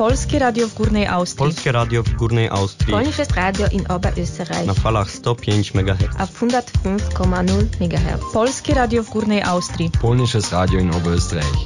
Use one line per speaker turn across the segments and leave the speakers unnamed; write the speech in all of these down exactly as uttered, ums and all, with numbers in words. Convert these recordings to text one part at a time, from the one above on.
Polskie Radio w Górnej Austrii.
Polskie Radio w Górnej Austrii.
Polnisches Radio in Oberösterreich.
Na falach sto pięć megahertz.
Auf hundertfünf Komma null megahertz.
Polskie Radio w Górnej Austrii.
Polnisches Radio in Oberösterreich.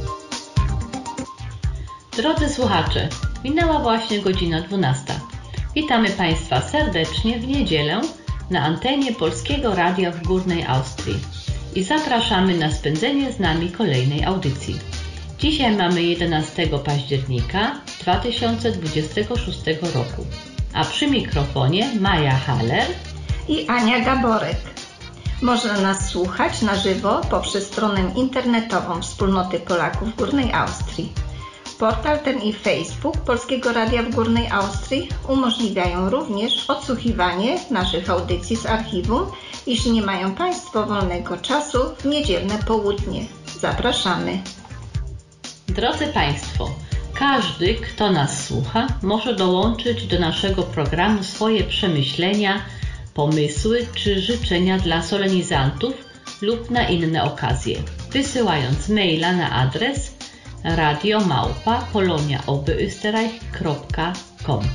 Drodzy słuchacze, minęła właśnie godzina dwunasta. Witamy Państwa serdecznie w niedzielę na antenie Polskiego Radia w Górnej Austrii i zapraszamy na spędzenie z nami kolejnej audycji. Dzisiaj mamy jedenastego października dwa tysiące dwudziestego szóstego roku, a przy mikrofonie Maja Haller
i Ania Gaborek. Można nas słuchać na żywo poprzez stronę internetową Wspólnoty Polaków w Górnej Austrii. Portal ten i Facebook Polskiego Radia w Górnej Austrii umożliwiają również odsłuchiwanie naszych audycji z archiwum, jeśli nie mają Państwo wolnego czasu w niedzielne południe. Zapraszamy.
Drodzy Państwo, każdy, kto nas słucha, może dołączyć do naszego programu swoje przemyślenia, pomysły czy życzenia dla solenizantów lub na inne okazje, wysyłając maila na adres radio małpa polonia oberösterreich kropka com.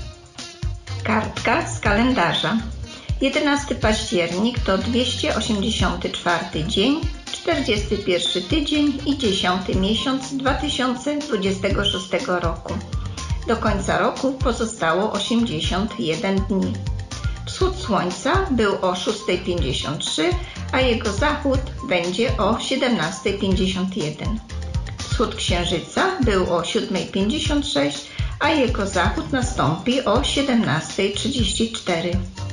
Kartka z kalendarza. jedenastego październik to dwieście osiemdziesiąty czwarty dzień, czterdziesty pierwszy tydzień i dziesiąty miesiąc dwa tysiące dwudziestego szóstego roku. Do końca roku pozostało osiemdziesiąt jeden dni. Wschód słońca był o szósta pięćdziesiąt trzy, a jego zachód będzie o siedemnasta pięćdziesiąt jeden. Wschód księżyca był o siódma pięćdziesiąt sześć, a jego zachód nastąpi o siedemnasta trzydzieści cztery.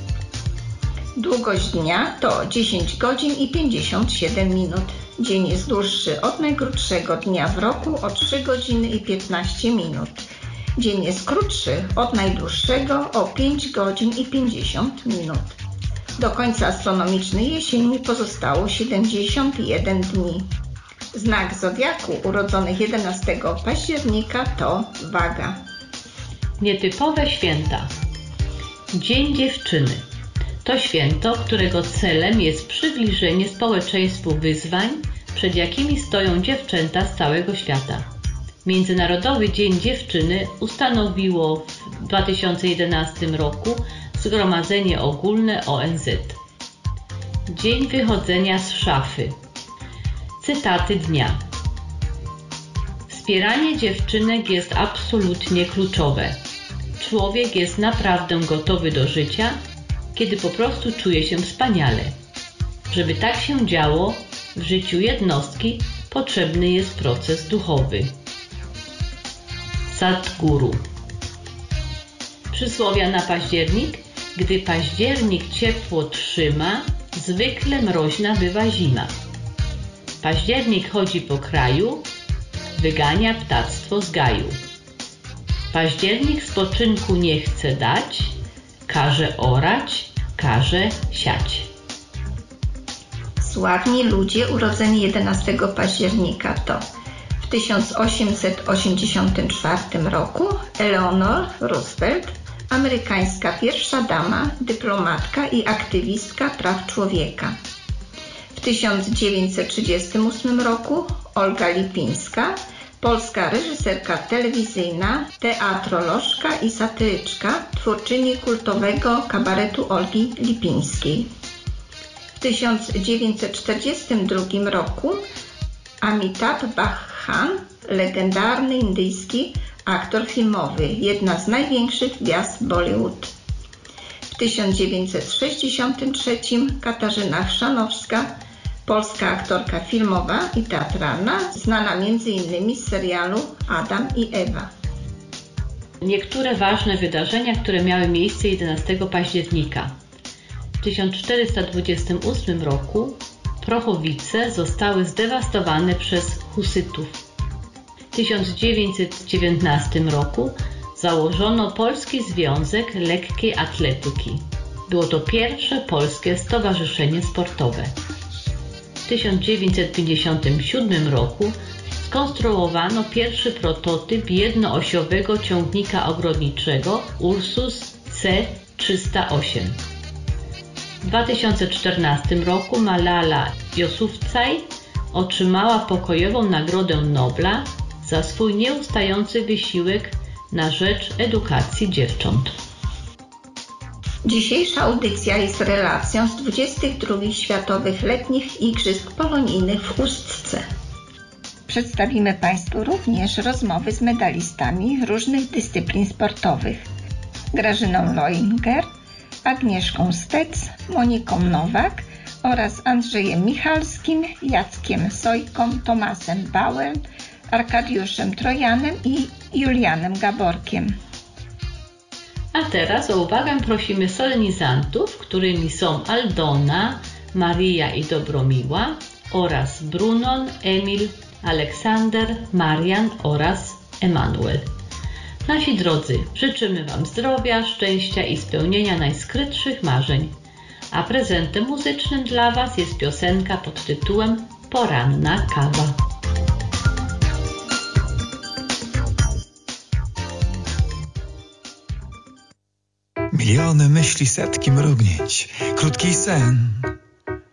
Długość dnia to dziesięć godzin i pięćdziesiąt siedem minut. Dzień jest dłuższy od najkrótszego dnia w roku o trzy godziny i piętnaście minut. Dzień jest krótszy od najdłuższego o pięć godzin i pięćdziesiąt minut. Do końca astronomicznej jesieni pozostało siedemdziesiąt jeden dni. Znak zodiaku urodzonych jedenastego października to waga.
Nietypowe święta. Dzień Dziewczyny. To święto, którego celem jest przybliżenie społeczeństwu wyzwań, przed jakimi stoją dziewczęta z całego świata. Międzynarodowy Dzień Dziewczyny ustanowiło w dwa tysiące jedenastym roku Zgromadzenie Ogólne O N Z. Dzień wychodzenia z szafy. Cytaty dnia. Wspieranie dziewczynek jest absolutnie kluczowe. Człowiek jest naprawdę gotowy do życia, kiedy po prostu czuje się wspaniale. Żeby tak się działo, w życiu jednostki potrzebny jest proces duchowy. Sadhguru. Przysłowia na październik. Gdy październik ciepło trzyma, zwykle mroźna bywa zima. Październik chodzi po kraju, wygania ptactwo z gaju. Październik spoczynku nie chce dać, każe orać, każe siać.
Sławni ludzie urodzeni jedenastego października to w tysiąc osiemset osiemdziesiątym czwartym roku Eleanor Roosevelt, amerykańska pierwsza dama, dyplomatka i aktywistka praw człowieka. W tysiąc dziewięćset trzydziestym ósmym roku Olga Lipińska, polska reżyserka telewizyjna, teatrolożka i satyryczka, twórczyni kultowego kabaretu Olgi Lipińskiej. W tysiąc dziewięćset czterdziestym drugim roku Amitabh Bachchan, legendarny indyjski aktor filmowy, jedna z największych gwiazd Bollywood. W tysiąc dziewięćset sześćdziesiątym trzecim Katarzyna Chrzanowska, polska aktorka filmowa i teatralna, znana m.in. z serialu Adam i Ewa.
Niektóre ważne wydarzenia, które miały miejsce jedenastego października. W tysiąc czterysta dwudziestym ósmym roku Prochowice zostały zdewastowane przez husytów. W tysiąc dziewięćset dziewiętnastym roku założono Polski Związek Lekkiej Atletyki. Było to pierwsze polskie stowarzyszenie sportowe. W tysiąc dziewięćset pięćdziesiątym siódmym roku skonstruowano pierwszy prototyp jednoosiowego ciągnika ogrodniczego Ursus C trzysta osiem. W dwa tysiące czternastym roku Malala Yousafzai otrzymała pokojową Nagrodę Nobla za swój nieustający wysiłek na rzecz edukacji dziewcząt.
Dzisiejsza audycja jest relacją z dwudziestych drugich Światowych Letnich Igrzysk Polonijnych w Ustce. Przedstawimy Państwu również rozmowy z medalistami różnych dyscyplin sportowych. Grażyną Loinger, Agnieszką Stec, Moniką Nowak oraz Andrzejem Michalskim, Jackiem Sojką, Tomasem Bauer, Arkadiuszem Trojanem i Julianem Gaborkiem.
A teraz o uwagę prosimy solenizantów, którymi są Aldona, Maria i Dobromiła oraz Brunon, Emil, Aleksander, Marian oraz Emanuel. Nasi drodzy, życzymy Wam zdrowia, szczęścia i spełnienia najskrytszych marzeń. A prezentem muzycznym dla Was jest piosenka pod tytułem Poranna kawa.
Miliony myśli, setki mrugnięć, krótki sen,